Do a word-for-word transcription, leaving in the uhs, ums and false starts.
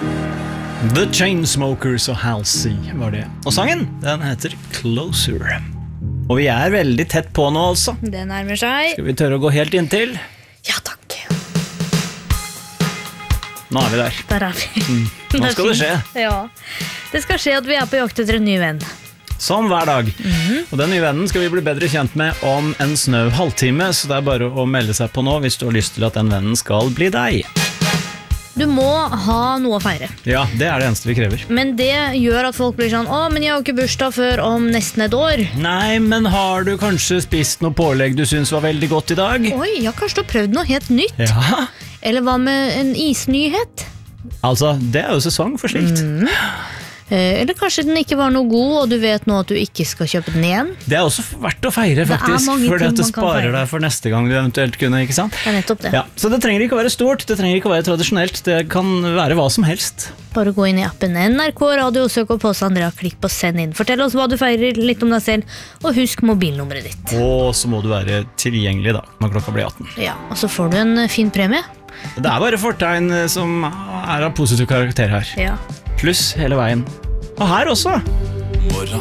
The Chainsmokers og Halsey var det. Og sangen, den heter Closer. Og vi er veldig tett på nå altså. Det nærmer seg. Skal vi tørre å gå helt inntil? Ja, takk. Nå er vi der. Der er vi. Mm. Nå skal det skje. Ja. Det skal skje at vi er på jakt etter en ny venn. Som hver dag. Mm-hmm. Og den nye vennen skal vi bli bedre kjent med om en snau halvtime, så det er bare å melde seg på nå hvis du har lyst til at den vennen skal bli deg. Du må ha noe å feire. Ja, det er det eneste vi krever. Men det gjør at folk blir sånn, å, men jeg har ikke bursdag før om nesten et år. Nei, men har du kanskje spist noe pålegg du synes var veldig godt i dag? Oi, ja, kanskje du har prøvd noe helt nytt. Ja. Eller hva med en isnyhet? Altså, det er jo sesong for slikt. Mm. Eller kanskje den ikke var noe god, og du vet nå at du ikke skal kjøpe den igjen. Det er også verdt å feire, faktisk, for det sparer deg for neste gang du eventuelt kunne, ikke sant? Det er nettopp det. Ja, så det trenger ikke å være stort, det trenger ikke å være tradisjonelt, det kan være hva som helst. Bare gå inn i appen N R K Radio og søk opp hos Andrea, klikk på send inn. Fortell oss hva du feirer, litt om deg selv, og husk mobilnummeret ditt. Og så må du være tilgjengelig da, når klokka blir atten. Ja, og så får du en fin premie. Det er bare fortegn som er av positiv karakter her. Ja. Pluss hele veien. Og her også. Morgen